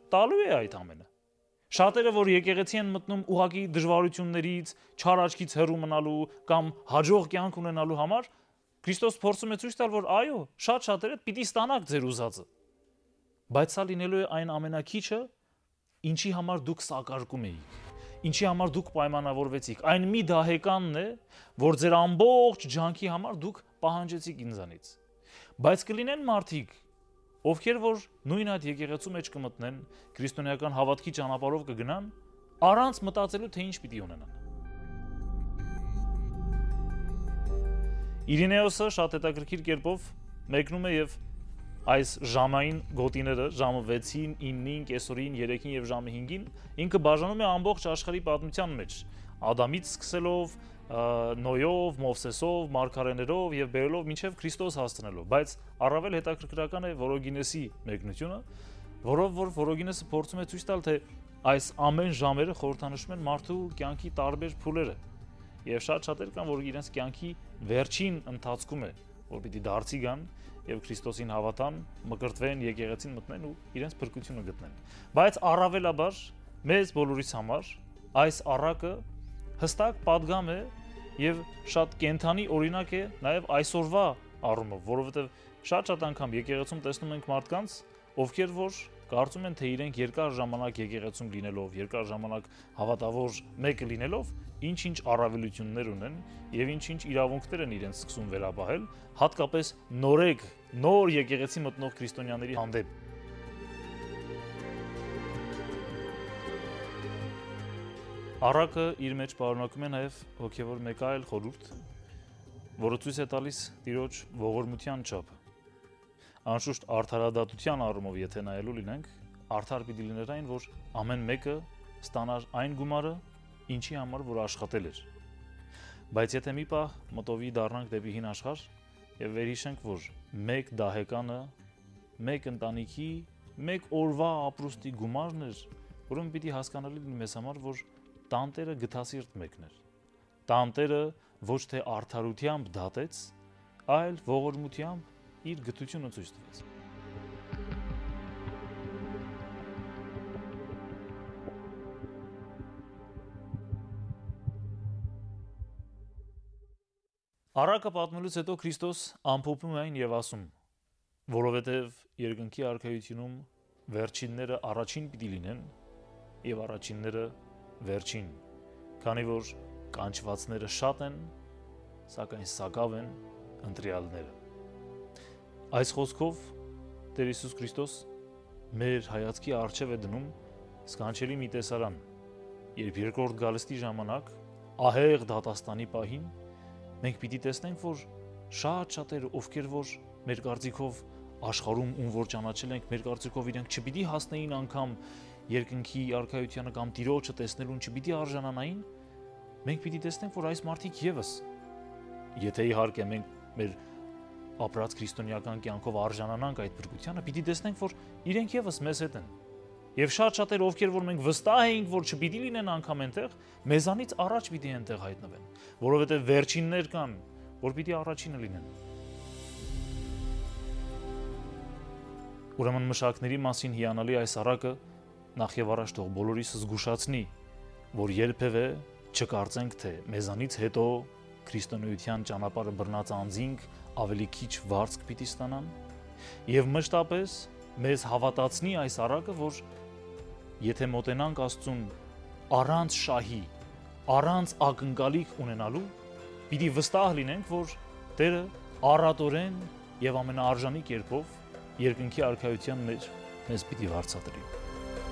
տալու է այդ ամենը։ Շատերը, որ եկեղեցի են մտնում ուղղակի դժվարություններից, չար աչքից հեռու մնալու կամ հաջող կյանք ունենալու համար, Քրիստոս փորձում է ցույց տալ, որ այո, շատ շատերը պիտի ստանաք ձեր ուզածը։ Բայց սա լինելու է այն ամենակիչը, ինչի համար դուք սակարկում էիք, ինչի համար դուք պայմանավորվեցիք։ Այն մի դահեկանն է, որ ձեր ամբողջ ջանքի համար դուք պահանջեցիք ինձանից։ Բայց կլինեն մարդիկ, ովքեր որ նույն այդ եկեղեցու մեջ կմտնեն, քրիստոնեական հավատքի ճանապարհով կգնան, առանց մտածելու, թե ինչ պիտի ունենան։ Իրինեոսը շատ հետաքրքիր կերպով մեկնում է եւ այս ժամային գոտիները, ժամը 6-ին, 9-ին, կեսօրին, 3-ին եւ ժամը 5-ին, ինքը բաժանում է ամբողջ աշխարհի պատմության մեջ, Ադամից սկսելով, Նոյով, Մովսեսով, մարգարեներով եւ բերելով մինչեւ Քրիստոս հասցնելով, բայց առավել հետաքրքրական է Որոգինեսի մեկնությունը, որով որ Որոգինեսը փորձում է ցույց տալ, թե այս ամեն ժամերը խորհրդանշում են մարդու կյանքի տարբեր փուլերը եւ շատ-շատեր կան, որ իրենց կյանքի վերջին ընթացքում է, որ պիտի դարձի գան եւ Քրիստոսին հավատան, մկրտվեն, եկեղեցին մտնեն ու իրենց փրկությունը գտնեն։ Բայց առավելաբար մեզ բոլորիս համար այս առակը հստակ պատգամ է եւ շատ կենթանի օրինակ է նաեւ այսօրվա առումով, որովհետեւ շատ անգամ եկեղեցում տեսնում ենք մարդկանց, ովքեր որ կարծում են, թե իրենք երկար ժամանակ եկեղեցում լինելով, երկար ժամանակ հավատավոր մեկը լինելով, ինչ-ինչ առավելություններ ունեն եւ ինչ-ինչ իրավունքներ են իրենց սկսում վերապահել, հատկապես նոր եկեղեցի մտնող քրիստոնյաների հանդեպ։ Առակը իր մեջ պարունակում է նաեւ հոգեվոր մեկ այլ խորհուրդ, որը ցույց է տալիս Տիրոջ ողորմության չափը։ Անշուշտ արդարադատության առումով եթե նայելու լինենք, արդար պիտի լիներ այն, որ ամեն մեկը ստանար այն գումարը, ինչի համար որ աշխատել էր։ Բայց եթե մի պահ մտովի դառնանք դեպի հին աշխարհ եւ վերհիշենք, որ մեկ դահեկանը, մեկ ընտանիքի, մեկ օրվա ապրուստի գումարն էր, ուրեմն պիտի հասկանալի լինի մեզ համար, որ տանտերը գթասիրտ մեկն էր։ Տանտերը ոչ թե արդարությամբ դատեց, այլ ողորմությամբ իր գթությունը ցույց տվեց։ Առակը պատմելուց հետո Քրիստոս ամփոփում է այն եւ ասում. որովհետեւ երկնքի արքայությունում վերջինները առաջին պիտի լինեն եւ առաջինները վերջին, քանի որ կանչվածները շատ են, սակայն սակավ են ընտրյալները։ Այս խոսքով Տեր Հիսուս Քրիստոս մեր հայացքի առջև է դնում սքանչելի մի տեսարան, երբ երկրորդ գալստի ժամանակ ահեղ դատաստանի պահին մենք պիտի տեսնենք, որ շատ շատերը, ովքեր որ մեր կարծիքով աշխարհում ում որ ճանաչել ենք, մեր կարծիքով իրենք չպիտի հասնեին անգամ երկնքի արքայությանը կամ Տիրոջը տեսնելուն չպիտի արժանանային, մենք պիտի տեսնենք, որ այս մարդիկ եւս, եթե իհարկե մենք մեր ապրած քրիստոնեական կյանքով արժանանանք այդ փրկությանը, պիտի տեսնենք, որ իրենք եւս մեզ հետ են։ Եվ շատ շատեր, ովքեր որ մենք վստահ էինք, որ չպիտի լինեն անգամ այնտեղ, մեզանից առաջ պիտի այնտեղ հայտնվեն, որովհետև վերջիններ կան, որ պիտի առաջինը լինեն։ Ուրեմն մշակների մասին հիանալի այս առակը նախ եւ առաջ թող բոլորիս զգուշացնի, որ երբևէ չկարծենք, թե մեզանից հետո քրիստոնեության ճանապարհը բռնած անձինք ավելի քիչ վարձք պիտի ստանան, եւ մշտապես մեզ հավատացնի այս առակը, որ եթե մոտենանք Աստծուն առանց շահի, առանց ակնկալիք ունենալու, պիտի վստահ լինենք, որ Տերը առատորեն եւ ամենաարժանի կերպով երկնքի արքայության մեջ մեզ պիտի վարձատրի։